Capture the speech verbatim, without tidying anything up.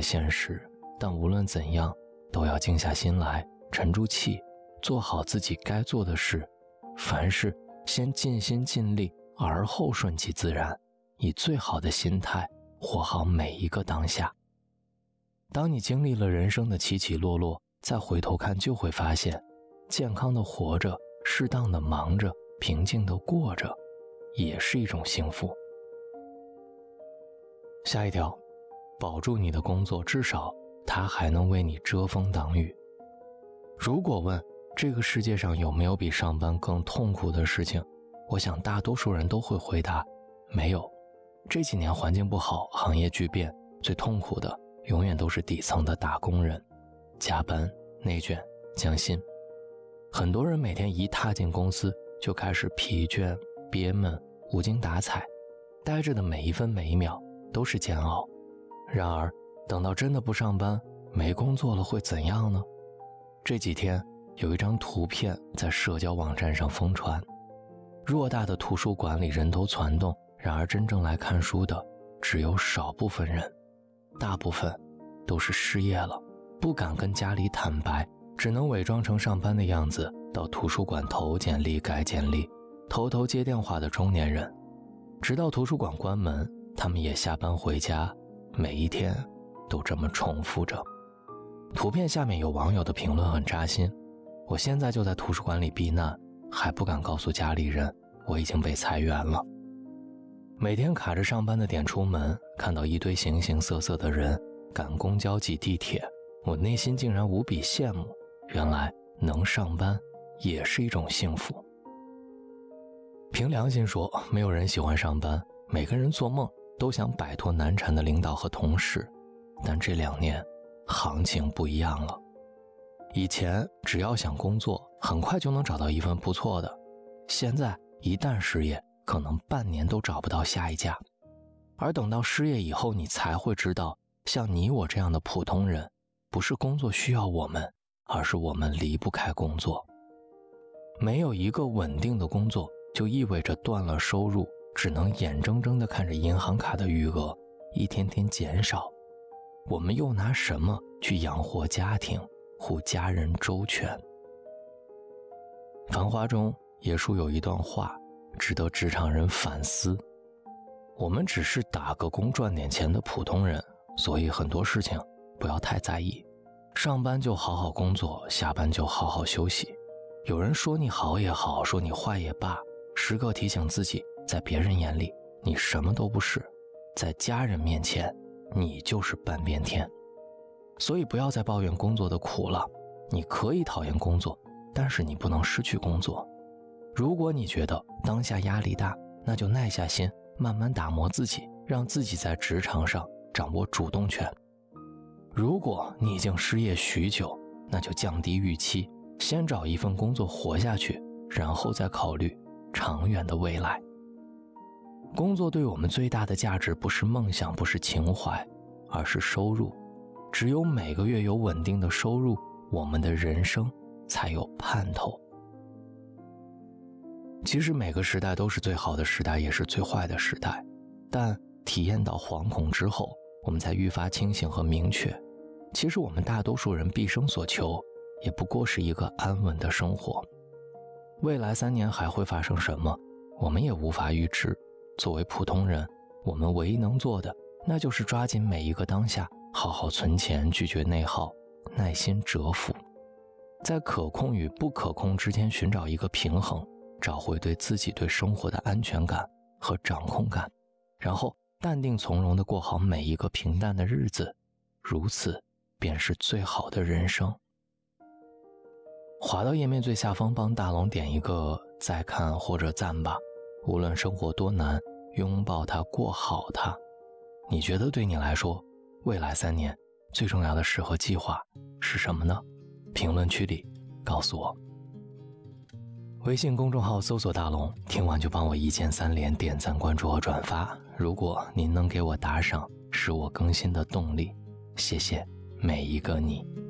现实，但无论怎样，都要静下心来，沉住气，做好自己该做的事。凡事先尽心尽力，而后顺其自然，以最好的心态活好每一个当下。当你经历了人生的起起落落，再回头看，就会发现，健康的活着，适当的忙着，平静的过着，也是一种幸福。下一条，保住你的工作，至少它还能为你遮风挡雨。如果问这个世界上有没有比上班更痛苦的事情，我想大多数人都会回答没有。这几年环境不好，行业巨变，最痛苦的永远都是底层的打工人，加班、内卷、降薪。很多人每天一踏进公司就开始疲倦、憋闷、无精打采，待着的每一分每一秒都是煎熬。然而等到真的不上班，没工作了会怎样呢？这几天有一张图片在社交网站上疯传，偌大的图书馆里人头攒动，然而真正来看书的只有少部分人，大部分都是失业了，不敢跟家里坦白，只能伪装成上班的样子，到图书馆投简历改简历，偷偷接电话的中年人。直到图书馆关门，他们也下班回家，每一天都这么重复着。图片下面有网友的评论很扎心，我现在就在图书馆里避难，还不敢告诉家里人我已经被裁员了。每天卡着上班的点出门，看到一堆形形色色的人赶公交挤地铁，我内心竟然无比羡慕，原来能上班也是一种幸福。凭良心说，没有人喜欢上班，每个人做梦都想摆脱难缠的领导和同事，但这两年行情不一样了。以前只要想工作，很快就能找到一份不错的，现在一旦失业，可能半年都找不到下一家。而等到失业以后，你才会知道，像你我这样的普通人，不是工作需要我们，而是我们离不开工作。没有一个稳定的工作，就意味着断了收入，只能眼睁睁地看着银行卡的余额一天天减少。我们又拿什么去养活家庭，护家人周全？繁花中，爷叔有一段话值得职场人反思，我们只是打个工赚点钱的普通人，所以很多事情不要太在意，上班就好好工作，下班就好好休息。有人说你好也好，说你坏也罢，时刻提醒自己，在别人眼里你什么都不是，在家人面前你就是半边天。所以不要再抱怨工作的苦了，你可以讨厌工作，但是你不能失去工作。如果你觉得当下压力大，那就耐下心，慢慢打磨自己，让自己在职场上掌握主动权。如果你已经失业许久，那就降低预期，先找一份工作活下去，然后再考虑长远的未来。工作对我们最大的价值不是梦想，不是情怀，而是收入。只有每个月有稳定的收入，我们的人生才有盼头。其实每个时代都是最好的时代，也是最坏的时代，但体验到惶恐之后，我们才愈发清醒和明确，其实我们大多数人毕生所求也不过是一个安稳的生活。未来三年还会发生什么，我们也无法预知。作为普通人，我们唯一能做的，那就是抓紧每一个当下，好好存钱，拒绝内耗，耐心蛰伏，在可控与不可控之间寻找一个平衡，找回对自己对生活的安全感和掌控感，然后淡定从容地过好每一个平淡的日子，如此便是最好的人生。滑到页面最下方，帮大龙点一个再看或者赞吧。无论生活多难，拥抱它，过好它。你觉得对你来说，未来三年最重要的事和计划是什么呢？评论区里告诉我。微信公众号搜索大龙，听完就帮我一键三连，点赞关注和转发。如果您能给我打赏，是我更新的动力，谢谢每一个你。